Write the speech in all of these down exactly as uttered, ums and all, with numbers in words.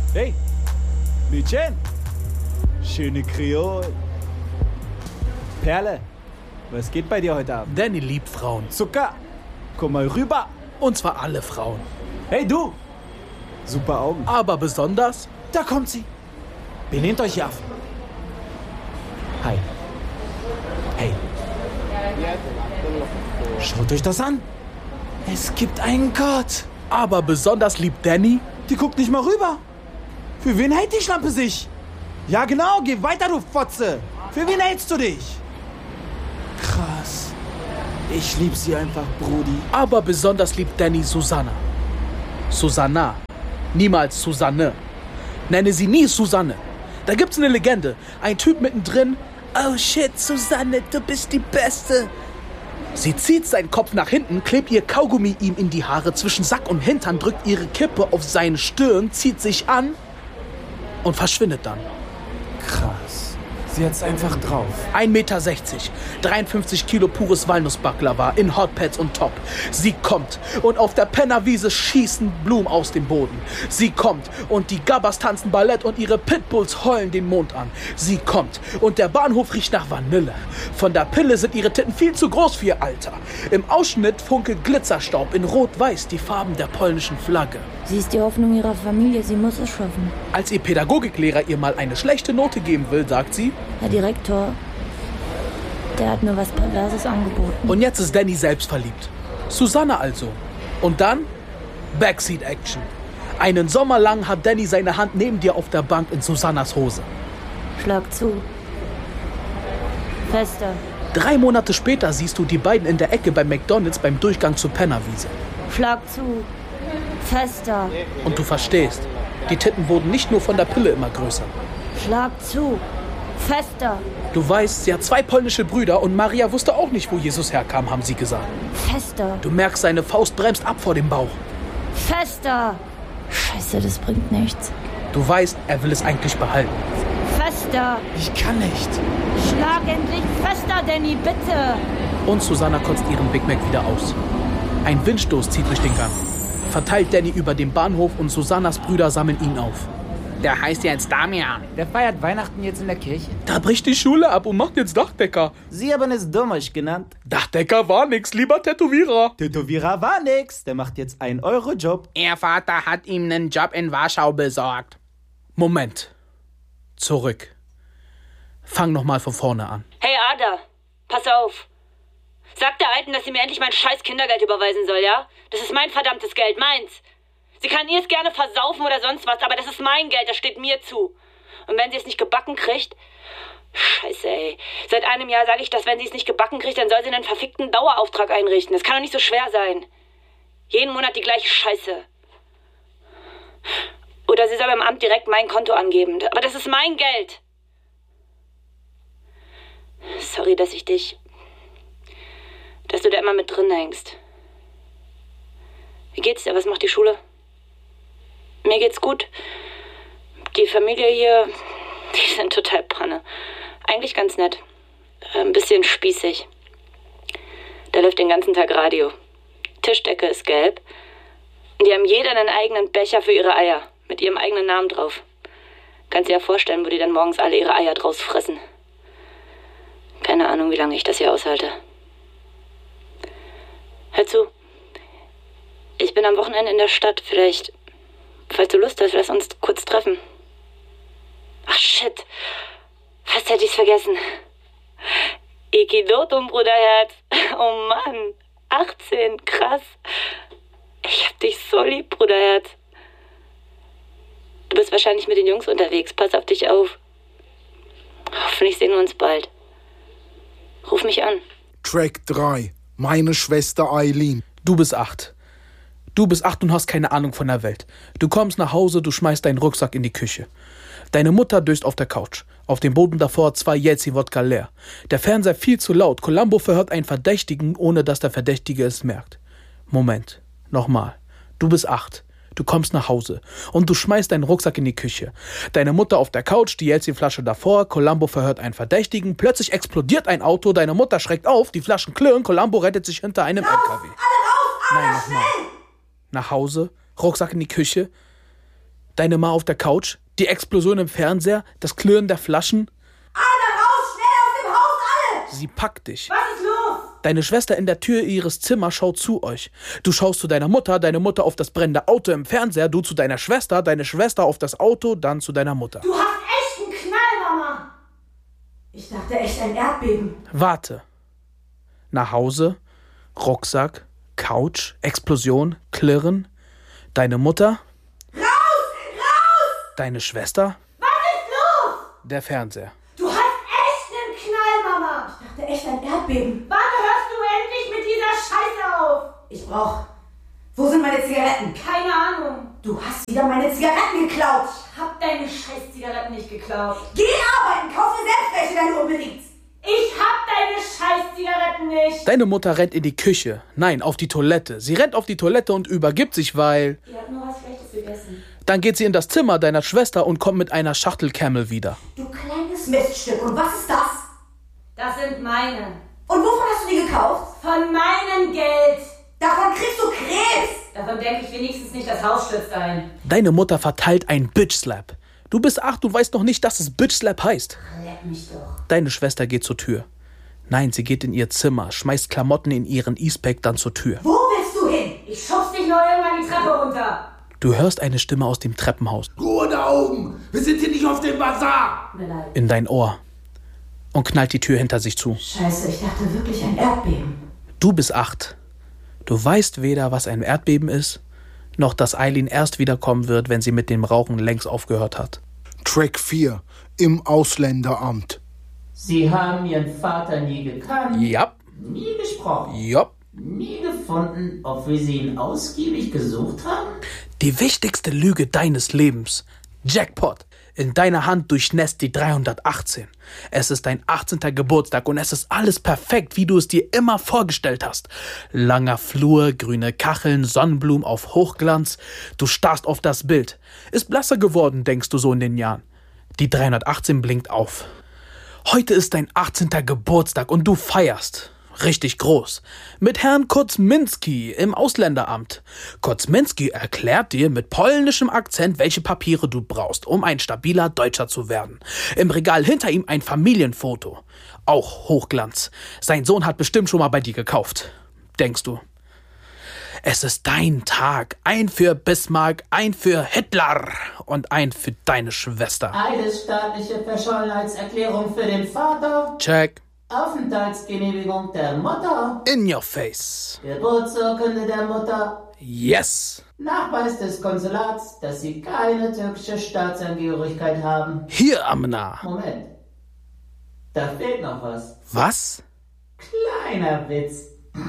Hey, Mädchen. Schöne Kreol. Perle, was geht bei dir heute Abend? Danny liebt Frauen. Zucker, komm mal rüber. Und zwar alle Frauen. Hey, du. Super Augen. Aber besonders... Da kommt sie. Benehmt euch auf. Hi. Hey. Schaut euch das an. Es gibt einen Gott. Aber besonders liebt Danny... Die guckt nicht mal rüber. Für wen hält die Schlampe sich? Ja genau, geh weiter, du Fotze. Für wen hältst du dich? Krass. Ich lieb sie einfach, Brudi. Aber besonders liebt Danny Susanna. Susanna. Niemals Susanne. Nenne sie nie Susanne. Da gibt's eine Legende. Ein Typ mittendrin. Oh shit, Susanne, du bist die Beste. Sie zieht seinen Kopf nach hinten, klebt ihr Kaugummi ihm in die Haare zwischen Sack und Hintern, drückt ihre Kippe auf seine Stirn, zieht sich an und verschwindet dann. Krass. Sie hat's einfach drauf. ein Meter sechzig, dreiundfünfzig Kilo pures Walnussbaklava in Hotpads und Top. Sie kommt und auf der Pennerwiese schießen Blumen aus dem Boden. Sie kommt und die Gabbas tanzen Ballett und ihre Pitbulls heulen den Mond an. Sie kommt und der Bahnhof riecht nach Vanille. Von der Pille sind ihre Titten viel zu groß für ihr Alter. Im Ausschnitt funkelt Glitzerstaub in Rot-Weiß, die Farben der polnischen Flagge. Sie ist die Hoffnung ihrer Familie, sie muss es schaffen. Als ihr Pädagogiklehrer ihr mal eine schlechte Note geben will, sagt sie: Herr Direktor, der hat mir was Perverses angeboten. Und jetzt ist Danny selbst verliebt. Susanna also. Und dann Backseat-Action. Einen Sommer lang hat Danny seine Hand neben dir auf der Bank in Susannas Hose. Schlag zu. Fester. Drei Monate später siehst du die beiden in der Ecke bei McDonald's beim Durchgang zur Pennerwiese. Schlag zu. Fester. Und du verstehst, die Titten wurden nicht nur von der Pille immer größer. Schlag zu. Fester. Du weißt, sie hat zwei polnische Brüder und Maria wusste auch nicht, wo Jesus herkam, haben sie gesagt. Fester. Du merkst, seine Faust bremst ab vor dem Bauch. Fester. Scheiße, das bringt nichts. Du weißt, er will es eigentlich behalten. Fester. Ich kann nicht. Schlag endlich fester, Danny, bitte. Und Susanna kotzt ihren Big Mac wieder aus. Ein Windstoß zieht durch den Gang. Verteilt Danny über den Bahnhof und Susannas Brüder sammeln ihn auf. Der heißt jetzt Damian. Der feiert Weihnachten jetzt in der Kirche. Da bricht die Schule ab und macht jetzt Dachdecker. Sie haben es Dommerch genannt. Dachdecker war nix, lieber Tätowierer. Tätowierer war nix. Der macht jetzt einen Euro-Job. Ihr Vater hat ihm einen Job in Warschau besorgt. Moment. Zurück. Fang nochmal von vorne an. Hey Ada, pass auf. Sag der Alten, dass sie mir endlich mein scheiß Kindergeld überweisen soll, ja? Das ist mein verdammtes Geld, meins. Sie kann ihr es gerne versaufen oder sonst was, aber das ist mein Geld, das steht mir zu. Und wenn sie es nicht gebacken kriegt... Scheiße, ey. Seit einem Jahr sage ich, dass wenn sie es nicht gebacken kriegt, dann soll sie einen verfickten Dauerauftrag einrichten. Das kann doch nicht so schwer sein. Jeden Monat die gleiche Scheiße. Oder sie soll beim Amt direkt mein Konto angeben. Aber das ist mein Geld. Sorry, dass ich dich... dass du da immer mit drin hängst. Wie geht's dir? Was macht die Schule? Mir geht's gut. Die Familie hier, die sind total Panne. Eigentlich ganz nett. Ein bisschen spießig. Da läuft den ganzen Tag Radio. Tischdecke ist gelb. Und die haben jeder einen eigenen Becher für ihre Eier. Mit ihrem eigenen Namen drauf. Kannst dir ja vorstellen, wo die dann morgens alle ihre Eier draus fressen. Keine Ahnung, wie lange ich das hier aushalte. Hör zu. Ich bin am Wochenende in der Stadt. Vielleicht, falls du Lust hast, lass uns kurz treffen. Ach, shit. Fast hätte ich's vergessen. Ikidotum, Bruderherz. Oh Mann. achtzehn, krass. Ich hab dich so lieb, Bruderherz. Du bist wahrscheinlich mit den Jungs unterwegs. Pass auf dich auf. Hoffentlich sehen wir uns bald. Ruf mich an. Track drei. Meine Schwester Eileen. Du bist acht. Du bist acht und hast keine Ahnung von der Welt. Du kommst nach Hause, du schmeißt deinen Rucksack in die Küche. Deine Mutter döst auf der Couch. Auf dem Boden davor zwei Jelzi-Wodka leer. Der Fernseher viel zu laut. Columbo verhört einen Verdächtigen, ohne dass der Verdächtige es merkt. Moment. Nochmal. Du bist acht. Du kommst nach Hause und du schmeißt deinen Rucksack in die Küche. Deine Mutter auf der Couch, die Jelzi-Flasche davor, Columbo verhört einen Verdächtigen, plötzlich explodiert ein Auto, deine Mutter schreckt auf, die Flaschen klirren, Columbo rettet sich hinter einem L K W. Nein, nochmal. Nach Hause, Rucksack in die Küche. Deine Ma auf der Couch, die Explosion im Fernseher, das Klirren der Flaschen. Alle raus, schnell aus dem Haus, alle! Sie packt dich. Was ist los? Deine Schwester in der Tür ihres Zimmers schaut zu euch. Du schaust zu deiner Mutter, deine Mutter auf das brennende Auto im Fernseher, du zu deiner Schwester, deine Schwester auf das Auto, dann zu deiner Mutter. Du hast echt einen Knall, Mama! Ich dachte echt ein Erdbeben. Warte. Nach Hause, Rucksack, Couch, Explosion, Klirren. Deine Mutter? Raus! Raus! Deine Schwester? Was ist los? Der Fernseher. Du hast echt einen Knall, Mama! Ich dachte echt ein Erdbeben. Wann hörst du endlich mit dieser Scheiße auf? Ich brauch... Wo sind meine Zigaretten? Keine Ahnung. Du hast wieder meine Zigaretten geklaut. Ich hab deine scheiß Zigaretten nicht geklaut. Geh arbeiten, kauf dir selbst welche, wenn du unbedingt. Ich hab deine scheiß Zigaretten nicht. Deine Mutter rennt in die Küche. Nein, auf die Toilette. Sie rennt auf die Toilette und übergibt sich, weil... Ihr habt nur was Schlechtes gegessen. Dann geht sie in das Zimmer deiner Schwester und kommt mit einer Schachtel Camel wieder. Du kleines Miststück. Und was ist das? Das sind meine. Und wovon hast du die gekauft? Von meinem Geld. Davon kriegst du Krebs. Davon denke ich wenigstens nicht, das Haus stürzt ein. Deine Mutter verteilt ein Bitch-Slap. Du bist acht und weißt noch nicht, dass es Bitch-Slap heißt. Leck mich doch. Deine Schwester geht zur Tür. Nein, sie geht in ihr Zimmer, schmeißt Klamotten in ihren E-Spec, dann zur Tür. Wo willst du hin? Ich schubst dich nur irgendwann die Treppe runter. Du hörst eine Stimme aus dem Treppenhaus. Ruhe da oben! Wir sind hier nicht auf dem Bazar! Mir leid. In dein Ohr. Und knallt die Tür hinter sich zu. Scheiße, ich dachte wirklich ein Erdbeben. Du bist acht. Du weißt weder, was ein Erdbeben ist, noch dass Eileen erst wiederkommen wird, wenn sie mit dem Rauchen längst aufgehört hat. Track vier. Im Ausländeramt. Sie haben Ihren Vater nie gekannt, Ja, nie gesprochen, ja. nie gefunden, ob wir Sie ihn ausgiebig gesucht haben? Die wichtigste Lüge deines Lebens. Jackpot. In deiner Hand durchnässt die dreihundertachtzehn. Es ist dein achtzehnter Geburtstag und es ist alles perfekt, wie du es dir immer vorgestellt hast. Langer Flur, grüne Kacheln, Sonnenblumen auf Hochglanz. Du starrst auf das Bild. Ist blasser geworden, denkst du so in den Jahren. Die dreihundertachtzehn blinkt auf. Heute ist dein achtzehnter Geburtstag und du feierst. Richtig groß. Mit Herrn Kuzminski im Ausländeramt. Kuzminski erklärt dir mit polnischem Akzent, welche Papiere du brauchst, um ein stabiler Deutscher zu werden. Im Regal hinter ihm ein Familienfoto. Auch Hochglanz. Sein Sohn hat bestimmt schon mal bei dir gekauft. Denkst du. Es ist dein Tag. Ein für Bismarck, ein für Hitler und ein für deine Schwester. Eidesstaatliche Verschollenheitserklärung für den Vater. Check. Aufenthaltsgenehmigung der Mutter. In your face. Geburtsurkunde der Mutter. Yes. Nachweis des Konsulats, dass Sie keine türkische Staatsangehörigkeit haben. Hier, Amna. Moment. Da fehlt noch was. Was? Kleiner Witz.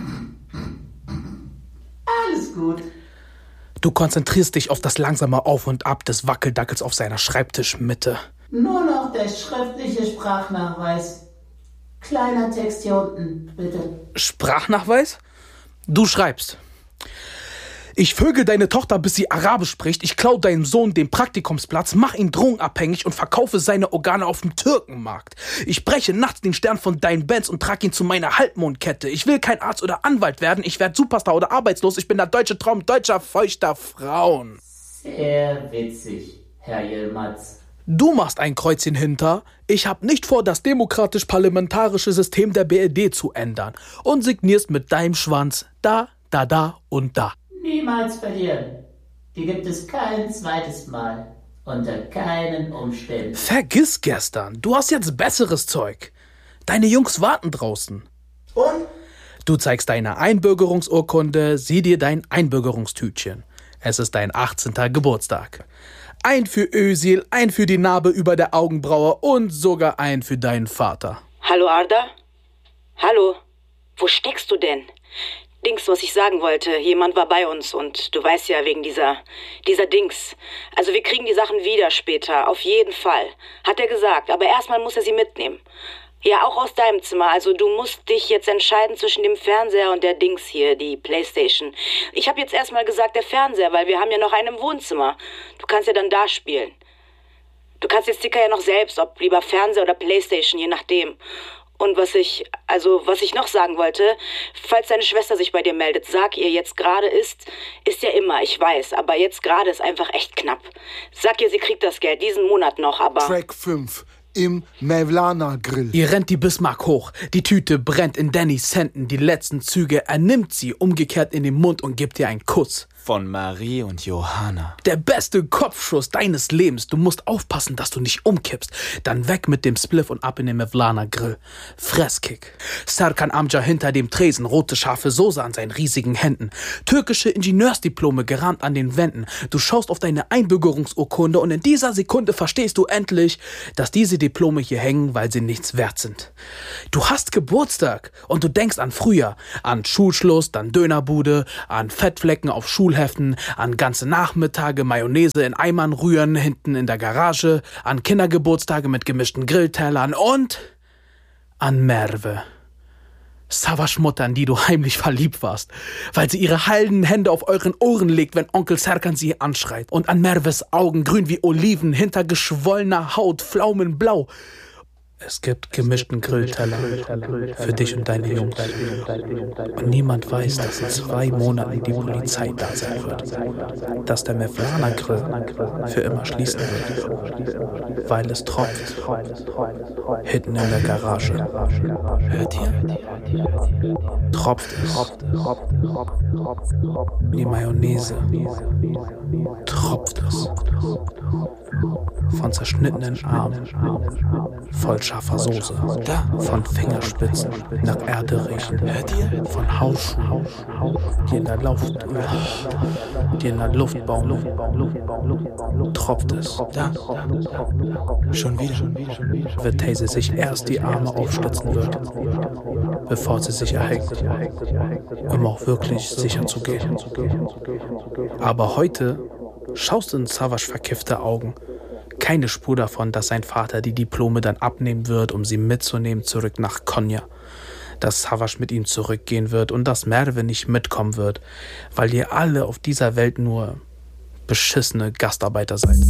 Alles gut. Du konzentrierst dich auf das langsame Auf und Ab des Wackeldackels auf seiner Schreibtischmitte. Nur noch der schriftliche Sprachnachweis. Kleiner Text hier unten, bitte. Sprachnachweis? Du schreibst. Ich vögel deine Tochter, bis sie Arabisch spricht. Ich klau deinem Sohn den Praktikumsplatz, mach ihn drogenabhängig und verkaufe seine Organe auf dem Türkenmarkt. Ich breche nachts den Stern von deinen Bands und trage ihn zu meiner Halbmondkette. Ich will kein Arzt oder Anwalt werden. Ich werde Superstar oder arbeitslos. Ich bin der deutsche Traum deutscher, feuchter Frauen. Sehr witzig, Herr Yilmaz. Du machst ein Kreuzchen hinter. Ich hab nicht vor, das demokratisch-parlamentarische System der B R D zu ändern. Und signierst mit deinem Schwanz da, da, da und da. Niemals verlieren. Die gibt es kein zweites Mal. Unter keinen Umständen. Vergiss gestern. Du hast jetzt besseres Zeug. Deine Jungs warten draußen. Und? Du zeigst deine Einbürgerungsurkunde, sieh dir dein Einbürgerungstütchen. Es ist dein achtzehnter Geburtstag. Ein für Özil, ein für die Narbe über der Augenbraue und sogar ein für deinen Vater. Hallo, Arda? Hallo? Wo steckst du denn? Dings, was ich sagen wollte. Jemand war bei uns und du weißt ja, wegen dieser, dieser Dings. Also wir kriegen die Sachen wieder später, auf jeden Fall. Hat er gesagt, aber erstmal muss er sie mitnehmen. Ja, auch aus deinem Zimmer. Also du musst dich jetzt entscheiden zwischen dem Fernseher und der Dings hier, die Playstation. Ich habe jetzt erstmal gesagt, der Fernseher, weil wir haben ja noch einen im Wohnzimmer. Du kannst ja dann da spielen. Du kannst jetzt Sticker ja noch selbst, ob lieber Fernseher oder Playstation, je nachdem. Und was ich, also was ich noch sagen wollte, falls deine Schwester sich bei dir meldet, sag ihr, jetzt gerade ist, ist ja immer, ich weiß, aber jetzt gerade ist einfach echt knapp. Sag ihr, sie kriegt das Geld, diesen Monat noch, aber... Track fünf. Im Mevlana Grill. Ihr rennt die Bismarck hoch, die Tüte brennt in Dannys Händen, die letzten Züge, er nimmt sie umgekehrt in den Mund und gibt ihr einen Kuss. Von Marie und Johanna. Der beste Kopfschuss deines Lebens. Du musst aufpassen, dass du nicht umkippst. Dann weg mit dem Spliff und ab in den Mevlana Grill. Fresskick. Serkan Amca hinter dem Tresen, rote scharfe Soße an seinen riesigen Händen. Türkische Ingenieursdiplome gerahmt an den Wänden. Du schaust auf deine Einbürgerungsurkunde und in dieser Sekunde verstehst du endlich, dass diese Diplome hier hängen, weil sie nichts wert sind. Du hast Geburtstag und du denkst an früher, an Schulschluss, dann Dönerbude, an Fettflecken auf Schulheften, an ganze Nachmittage Mayonnaise in Eimern rühren, hinten in der Garage, an Kindergeburtstage mit gemischten Grilltellern und an Merve. Savas Mutter, in die du heimlich verliebt warst, weil sie ihre heilen Hände auf euren Ohren legt, wenn Onkel Serkan sie anschreit. Und an Merves Augen, grün wie Oliven, hinter geschwollener Haut, pflaumenblau. Es gibt gemischten Grillteller für dich und deine Jungs. Und niemand weiß, dass in zwei Monaten die Polizei da sein wird. Dass der Mevlana Grill für immer schließen wird. Weil es tropft. Hinten in der Garage. Hört ihr? Tropft es. Die Mayonnaise. Tropft es. Von zerschnittenen Armen. Voll scharfer Soße. Da. Von Fingerspitzen nach Erde riechen. Hört ihr? Von Hausschuhen, die in der Luft, die in der Luft baumeln. Tropft es. Da. Schon wieder. Wird Taze sich erst die Arme aufstützen wird, bevor sie sich erhängt, um auch wirklich sicher zu gehen. Aber heute schaust du in Savas verkiffte Augen. Keine Spur davon, dass sein Vater die Diplome dann abnehmen wird, um sie mitzunehmen zurück nach Konya. Dass Savas mit ihm zurückgehen wird und dass Merve nicht mitkommen wird, weil ihr alle auf dieser Welt nur beschissene Gastarbeiter seid.